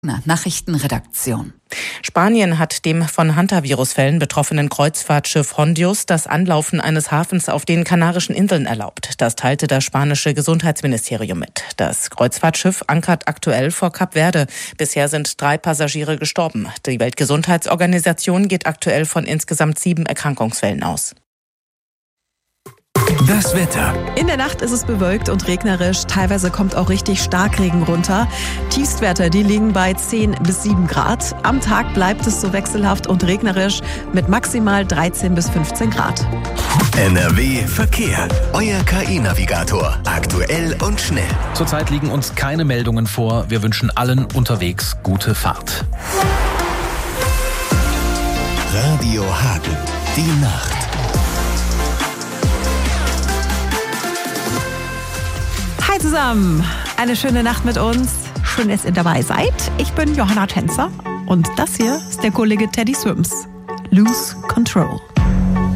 Nachrichtenredaktion. Spanien hat dem von Hantavirus-Fällen betroffenen Kreuzfahrtschiff Hondius das Anlaufen eines Hafens auf den Kanarischen Inseln erlaubt. Das teilte das spanische Gesundheitsministerium mit. Das Kreuzfahrtschiff ankert aktuell vor Kap Verde. Bisher sind 3 Passagiere gestorben. Die Weltgesundheitsorganisation geht aktuell von insgesamt 7 Erkrankungsfällen aus. Das Wetter. In der Nacht ist es bewölkt und regnerisch. Teilweise kommt auch richtig Starkregen runter. Tiefstwerte, die liegen bei 10 bis 7 Grad. Am Tag bleibt es so wechselhaft und regnerisch mit maximal 13 bis 15 Grad. NRW Verkehr. Euer KI-Navigator. Aktuell und schnell. Zurzeit liegen uns keine Meldungen vor. Wir wünschen allen unterwegs gute Fahrt. Radio Hagen. Die Nacht. Hi zusammen, eine schöne Nacht mit uns. Schön, dass ihr dabei seid. Ich bin Johanna Tänzer und das hier ist der Kollege Teddy Swims. Lose Control.